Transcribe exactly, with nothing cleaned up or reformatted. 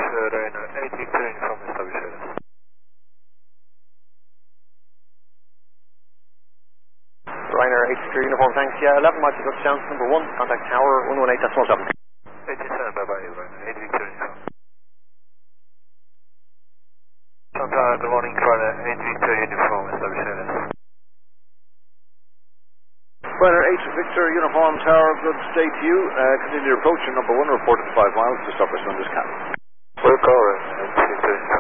uh, Ryanair eight Victor Uniform established. Ryanair eight Victor Uniform, thanks. Yeah, eleven miles to touchdown, number one, contact tower one one eight decimal seven. eighty-seven, bye bye, Ryanair eight Victor Uniform. Santa, good morning, Ryanair eight Victor Uniform established. Ryanair eight Victor Uniform Tower, good day to you. Uh, continue your approach, number one, reported five miles to stop us on this cap. We'll call Ryanair eight Victor Uniform.